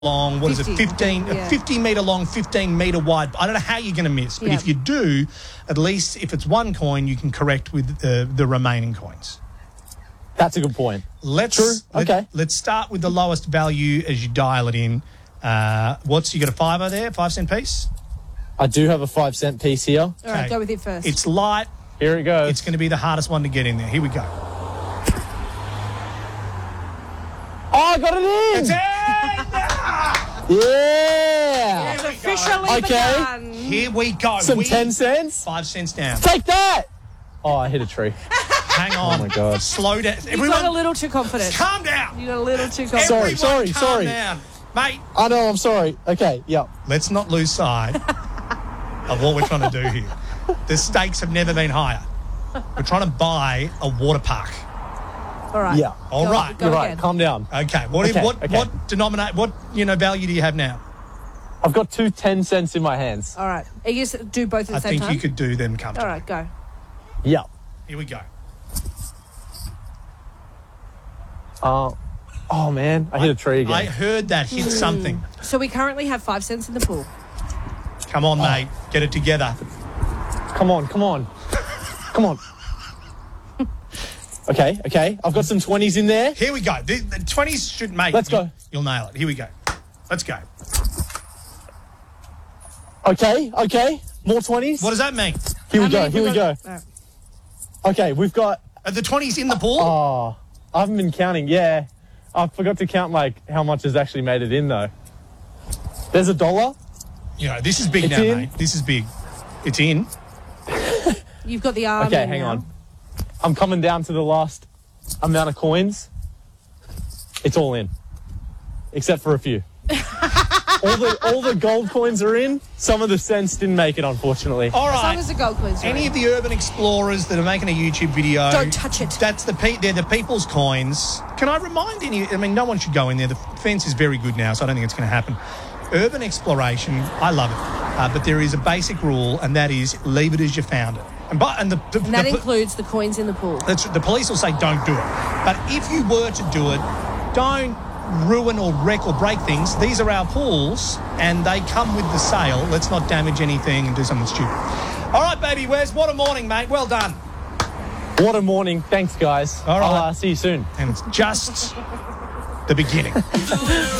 long, 15, yeah. 50 metre long, 15 metre wide. I don't know how you're going to miss, but if you do, at least if it's one coin, you can correct with the remaining coins. That's a good point. Let's start with the lowest value as you dial it in. You got a fiver there, 5 cent piece? I do have a 5 cent piece here. All right, go with it first. It's light. Here it goes. It's going to be the hardest one to get in there. Here we go. Oh, I got it in! It's in! Yeah! It's officially begun. Here we go. Some 10 cents? 5 cents down. Take that! Oh, I hit a tree. Hang on. Oh, my God. Slow down. You got a little too confident. Calm down. You got a little too confident. Sorry. Calm down. Mate. I know, I'm sorry. Okay, yeah. Let's not lose sight of what we're trying to do here. The stakes have never been higher. We're trying to buy a water park. All right. Yeah. All right. Go You're again. right. Calm down. Okay. What value do you have now? I've got 2 10 cents in my hands. All right. Are you going to do both at the same time? I think you could do them comfortably. All right, go. Yeah. Here we go. Oh, man. I hit a tree again. I heard that hit something. So we currently have 5 cents in the pool. Come on, mate. Get it together. Come on. Come on. Okay. I've got some 20s in there. Here we go. The 20s should make. Let's go. You'll nail it. Here we go. Let's go. Okay. More 20s. What does that mean? Here we go. All right. Okay, we've got... Are the 20s in the pool? Oh, I haven't been counting. Yeah. I forgot to count, how much has actually made it in, though. There's $1. You know, this is big It's now, in. mate. This is big. It's in. You've got the arm Okay, in hang now. on. I'm coming down to the last amount of coins. It's all in. Except for a few. all the gold coins are in. Some of the cents didn't make it, unfortunately. All As long right. as the gold coins are Any in. of the urban explorers that are making a YouTube video, Don't touch it. That's they're the people's coins. Can I remind no one should go in there. The fence is very good now, so I don't think it's going to happen. Urban exploration, I love it, but there is a basic rule, and that is leave it as you found it. And that includes the coins in the pool. the police will say don't do it. But if you were to do it, don't ruin or wreck or break things. These are our pools, and they come with the sale. Let's not damage anything and do something stupid. All right, baby Wes, what a morning, mate. Well done. What a morning. Thanks, guys. All right. I'll see you soon. And it's just the beginning.